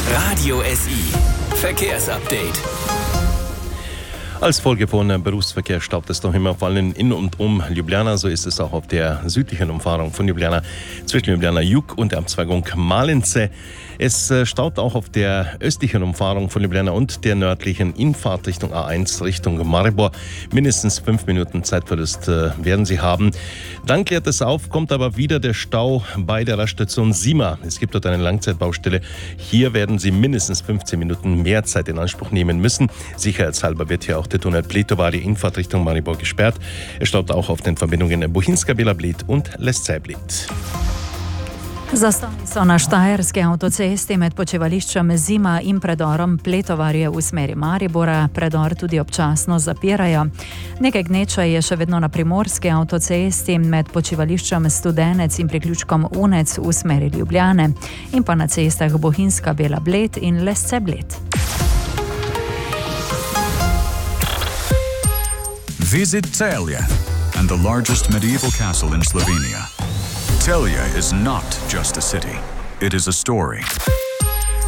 Radio SI Verkehrsupdate. Als Folge von Berufsverkehr staubt es noch immer vor allem in und um Ljubljana. So ist es auch auf der südlichen Umfahrung von Ljubljana zwischen Ljubljana Jug und der Abzweigung Malence. Es staut auch auf der östlichen Umfahrung von Ljubljana und der nördlichen Infahrt Richtung A1 Richtung Maribor. Mindestens 5 Minuten Zeitverlust werden Sie haben. Dann klärt es auf, kommt aber wieder der Stau bei der Raststation Sima. Es gibt dort eine Langzeitbaustelle. Hier werden Sie mindestens 15 Minuten mehr Zeit in Anspruch nehmen müssen. Sicherheitshalber wird hier auch der Tunnel Pletovar, die Infahrt Richtung Maribor, gesperrt. Es staut auch auf den Verbindungen Bohinjska-Bela Bled und Lesce Bled. Zastoji so na štajerski avtocesti med počivališčem Zima in predorom Pletovarje v smeri Maribora. Predor tudi občasno zapirajo. Nekaj gneče je še vedno na primorski avtocesti med počivališčem Studenec in priključkom Unec v smeri Ljubljane in pa na cestah Bohinjska-Bela Bled in Lesce Bled. Visit Celje and the largest medieval castle in Slovenia. Celje is not just a city, it is a story.